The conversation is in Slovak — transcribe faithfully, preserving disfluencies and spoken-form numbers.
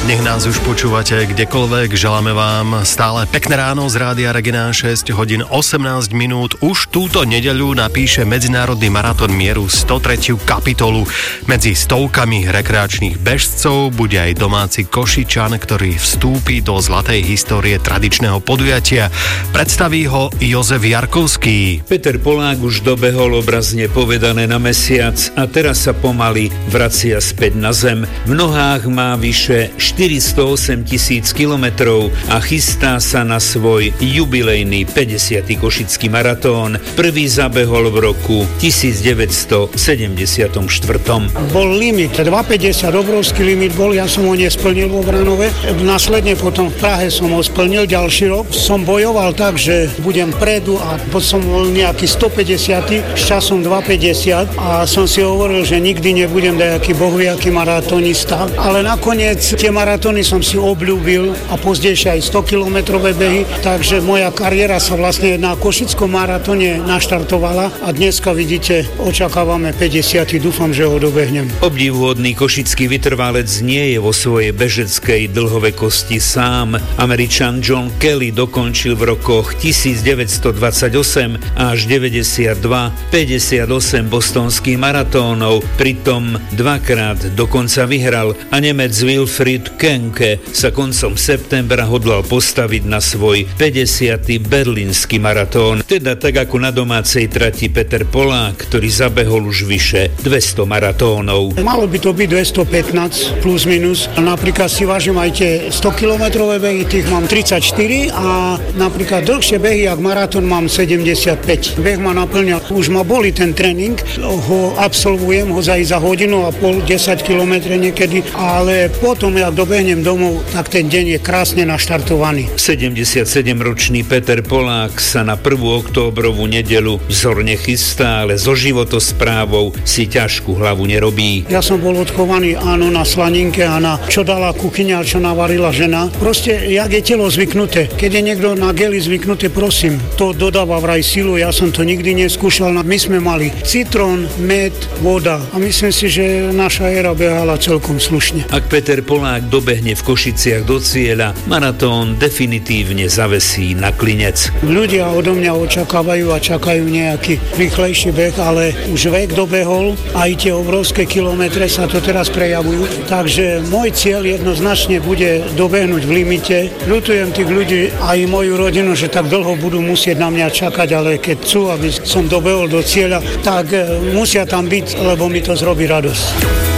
Nech nás už počúvate kdekoľvek, želáme vám stále pekné ráno z Rádia Regina, šesť hodín osemnásť minút. Už túto nedeľu napíše Medzinárodný maratón mieru stotretiu kapitolu. Medzi stovkami rekreačných bežcov bude aj domáci Košičan, ktorý vstúpi do zlatej histórie tradičného podujatia. Predstaví ho Jozef Jarkovský. Peter Polák už dobehol, obrazne povedané, na mesiac a teraz sa pomaly vracia späť na zem. V nohách má vyše štyristoosem tisíc kilometrov a chystá sa na svoj jubilejný päťdesiaty košický maratón. Prvý zabehol v roku devätnásťstosedemdesiatštyri. Bol limit, dva päťdesiat, obrovský limit bol, ja som ho nesplnil vo Vranove. Následne potom v Prahe som ho splnil, ďalší rok. Som bojoval tak, že budem predu a potom som bol nejaký stopäťdesiat s časom dva päťdesiat a som si hovoril, že nikdy nebudem nejaký bohviaký maratonista, ale nakoniec tie maratóny som si obľúbil a pozdejšie aj stokilometrové behy, takže moja kariéra sa vlastne na košickom maratóne naštartovala a dneska vidíte, očakávame päťdesiaty, dúfam, že ho dobehnem. Obdivuhodný košický vytrvalec nie je vo svojej bežeckej dlhovekosti sám. Američan John Kelly dokončil v rokoch devätnásťstodvadsaťosem až deväťdesiatdva päťdesiatosem bostonských maratónov, pritom dvakrát dokonca vyhral a Nemec Wilfried Kenke sa koncom septembra hodlal postaviť na svoj päťdesiaty berlínsky maratón, teda tak ako na domácej trati Peter Polák, ktorý zabehol už vyše dvesto maratónov. Malo by to byť dvestopätnásť plus minus. Napríklad si vážim aj tie stokilometrové behy, tých mám tridsaťštyri a napríklad dlhšie behy, jak maratón, mám sedemdesiatpäť. Beh ma naplňa, už ma boli ten tréning, ho absolvujem, ho za, za hodinu a pol, desať kilometrov niekedy, ale potom, jak dobehnem domov, tak ten deň je krásne naštartovaný. sedemdesiatsedemročný Peter Polák sa na prvú októbrovú nedeľu vzorne chystá, ale so životosprávou si ťažkú hlavu nerobí. Ja som bol odchovaný, áno, na slaninke a na čo dala kuchyňa, čo navarila žena. Proste, jak je telo zvyknuté. Keď je niekto na geli zvyknuté, prosím, to dodáva vraj silu, ja som to nikdy neskúšal. My sme mali citrón, med, voda a myslím si, že naša éra behala celkom slušne. Ak Peter Polák dobehne v Košiciach do cieľa, maratón definitívne zavesí na klinec. Ľudia odo mňa očakávajú a čakajú nejaký rýchlejší beh, ale už vek dobehol, aj tie obrovské kilometre sa to teraz prejavujú. Takže môj cieľ jednoznačne bude dobehnúť v limite. Ľutujem tých ľudí aj moju rodinu, že tak dlho budú musieť na mňa čakať, ale keď chcú, aby som dobehol do cieľa, tak musia tam byť, lebo mi to zrobí radosť.